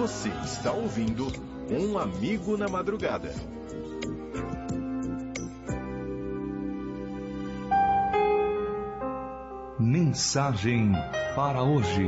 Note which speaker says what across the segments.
Speaker 1: Você está ouvindo Um Amigo na Madrugada.
Speaker 2: Mensagem para hoje.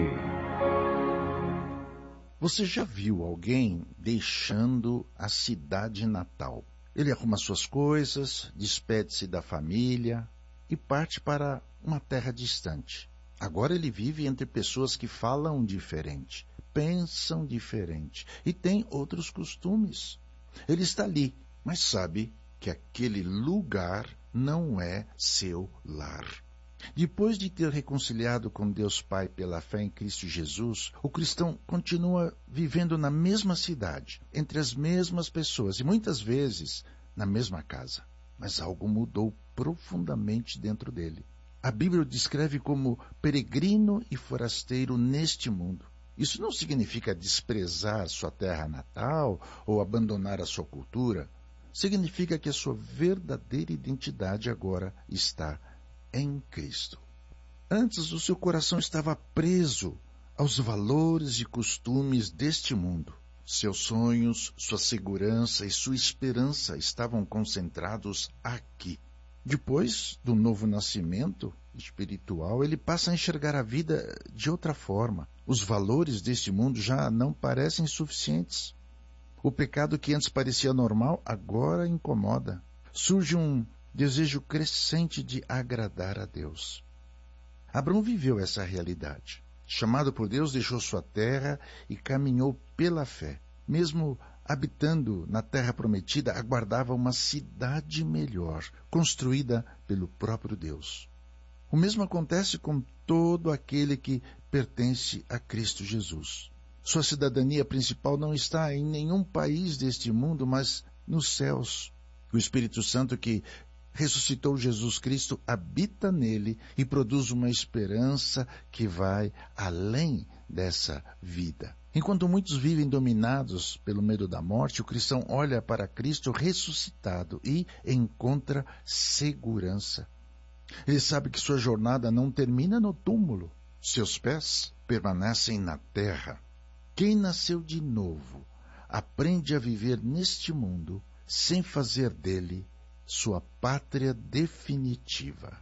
Speaker 3: Você já viu alguém deixando a cidade natal? Ele arruma suas coisas, despede-se da família e parte para uma terra distante. Agora ele vive entre pessoas que falam diferente, pensam diferente e têm outros costumes. Ele está ali, mas sabe que aquele lugar não é seu lar. Depois de ter reconciliado com Deus Pai pela fé em Cristo Jesus, o cristão continua vivendo na mesma cidade, entre as mesmas pessoas e muitas vezes na mesma casa. Mas algo mudou profundamente dentro dele. A Bíblia o descreve como peregrino e forasteiro neste mundo. Isso não significa desprezar sua terra natal ou abandonar a sua cultura. Significa que a sua verdadeira identidade agora está em Cristo. Antes, o seu coração estava preso aos valores e costumes deste mundo. Seus sonhos, sua segurança e sua esperança estavam concentrados aqui. Depois do novo nascimento espiritual, ele passa a enxergar a vida de outra forma. Os valores deste mundo já não parecem suficientes. O pecado que antes parecia normal, agora incomoda. Surge um desejo crescente de agradar a Deus. Abraão viveu essa realidade. Chamado por Deus, deixou sua terra e caminhou pela fé. Mesmo habitando na terra prometida, aguardava uma cidade melhor, construída pelo próprio Deus. O mesmo acontece com todo aquele que pertence a Cristo Jesus. Sua cidadania principal não está em nenhum país deste mundo, mas nos céus. O Espírito Santo que ressuscitou Jesus Cristo habita nele e produz uma esperança que vai além dessa vida. Enquanto muitos vivem dominados pelo medo da morte, o cristão olha para Cristo ressuscitado e encontra segurança. Ele sabe que sua jornada não termina no túmulo. Seus pés permanecem na terra. Quem nasceu de novo aprende a viver neste mundo sem fazer dele sua pátria definitiva.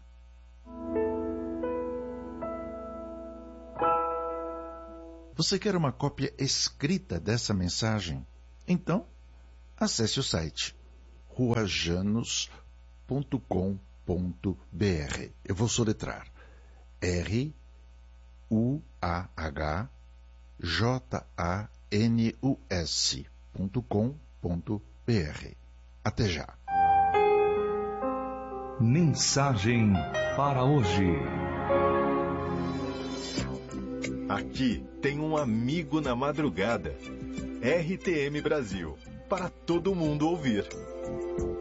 Speaker 3: Você quer uma cópia escrita dessa mensagem? Então, acesse o site ruajanus.com.br. Eu vou soletrar ruajanus.com.br. Até já.
Speaker 2: Mensagem para hoje.
Speaker 1: Aqui tem um amigo na madrugada. RTM Brasil. Para todo mundo ouvir.